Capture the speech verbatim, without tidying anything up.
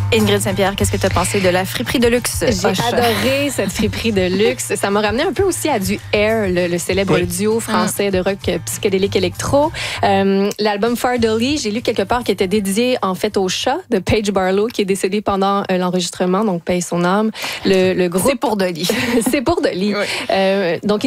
Ingrid Saint-Pierre, qu'est-ce que tu as pensé de la friperie de luxe? J'ai Hoche. adoré cette friperie de luxe. Ça m'a ramené un peu aussi à du Air, le, le célèbre Oui. duo français de rock psychédélique électro. Euh, l'album Fardelly, j'ai lu quelque part qui était dédié en fait au chat de Paige Barlow qui est décédé pendant euh, l'enregistrement, donc paye son âme. Le, le groupe C'est pour Dolly. c'est pour Dolly. Oui. Euh, donc